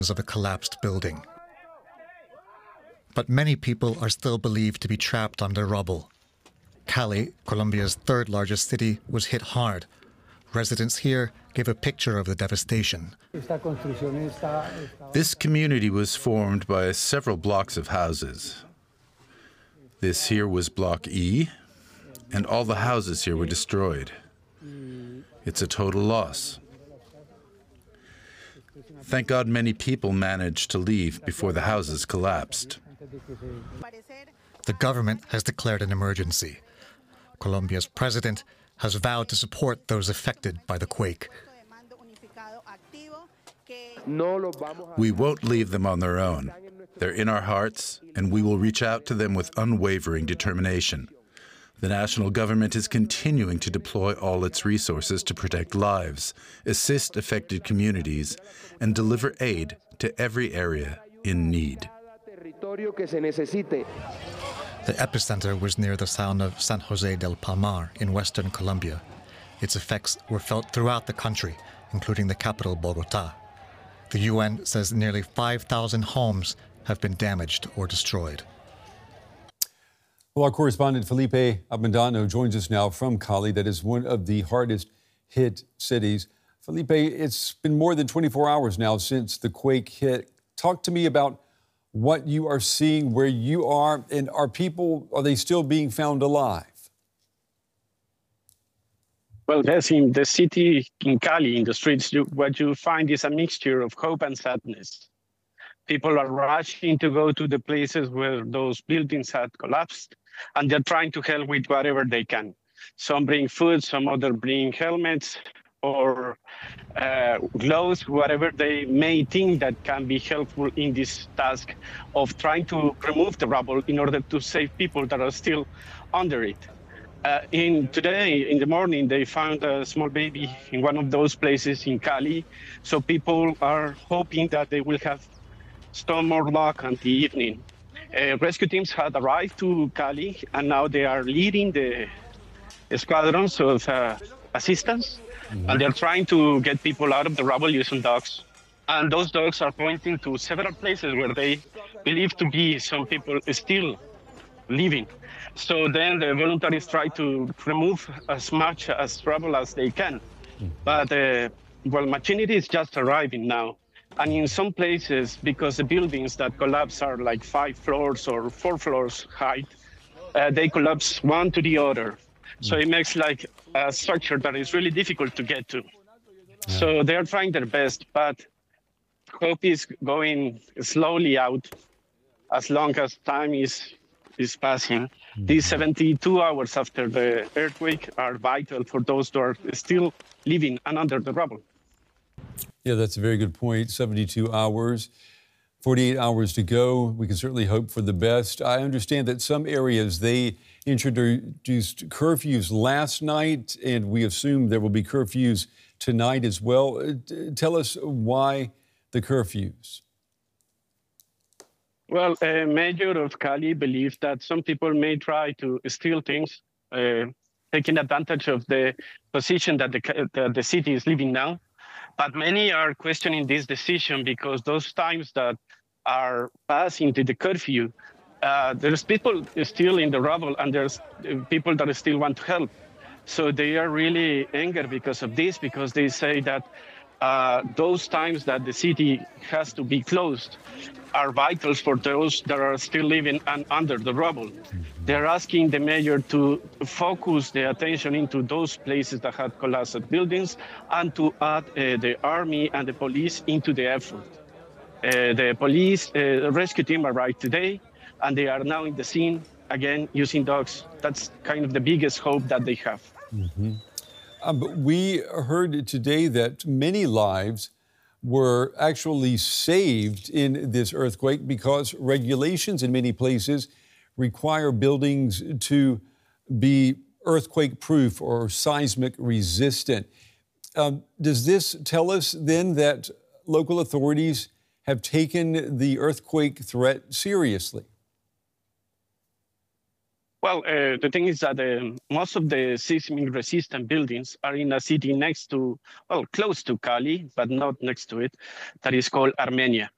of a collapsed building. But many people are still believed to be trapped under rubble. Cali, Colombia's third largest city, was hit hard. Residents here gave a picture of the devastation. This community was formed by several blocks of houses. This here was Block E, and all the houses here were destroyed. It's a total loss. Thank God many people managed to leave before the houses collapsed. The government has declared an emergency. Colombia's president has vowed to support those affected by the quake. We won't leave them on their own. They're in our hearts, and we will reach out to them with unwavering determination. The national government is continuing to deploy all its resources to protect lives, assist affected communities, and deliver aid to every area in need. The epicenter was near the town of San Jose del Palmar in western Colombia. Its effects were felt throughout the country, including the capital, Bogotá. The UN says nearly 5,000 homes have been damaged or destroyed. Well, our correspondent Felipe Abundano joins us now from Cali, that is one of the hardest hit cities. Felipe, it's been more than 24 hours now since the quake hit. Talk to me about what you are seeing, where you are, and are they still being found alive? Well, yes, in the city, in Cali, in the streets, what you find is a mixture of hope and sadness. People are rushing to go to the places where those buildings had collapsed, and they're trying to help with whatever they can. Some bring food, some other bring helmets or gloves, whatever they may think that can be helpful in this task of trying to remove the rubble in order to save people that are still under it. Today, in the morning, they found a small baby in one of those places in Cali. So people are hoping that they will have some more luck in the evening. Rescue teams had arrived to Cali, and now they are leading the squadrons of assistance. And they're trying to get people out of the rubble using dogs. And those dogs are pointing to several places where they believe to be some people still living. So then the volunteers try to remove as much as rubble as they can. But, machinery is just arriving now. And in some places, because the buildings that collapse are like 5 floors or 4 floors height, they collapse one to the other. So it makes like a structure that is really difficult to get to. Yeah. So they're trying their best, but hope is going slowly out as long as time is passing. These 72 hours after the earthquake are vital for those who are still living and under the rubble. Yeah, that's a very good point. 72 hours, 48 hours to go. We can certainly hope for the best. I understand that some areas, they introduced curfews last night, and we assume there will be curfews tonight as well. Tell us why the curfews. Well, a mayor of Cali believes that some people may try to steal things, taking advantage of the position that the city is living now. But many are questioning this decision because those times that are passing to the curfew, there's people still in the rubble, and there's people that still want to help. So they are really angered because of this, because they say that those times that the city has to be closed are vital for those that are still living and under the rubble. They're asking the mayor to focus the attention into those places that had collapsed buildings and to add the army and the police into the effort. The police rescue team arrived today, and they are now in the scene again using dogs. That's kind of the biggest hope that they have. But we heard today that many lives were actually saved in this earthquake because regulations in many places require buildings to be earthquake-proof or seismic resistant. Does this tell us then that local authorities have taken the earthquake threat seriously? Well, the thing is that most of the seismic-resistant buildings are in a city close to Cali, but not next to it, that is called Armenia.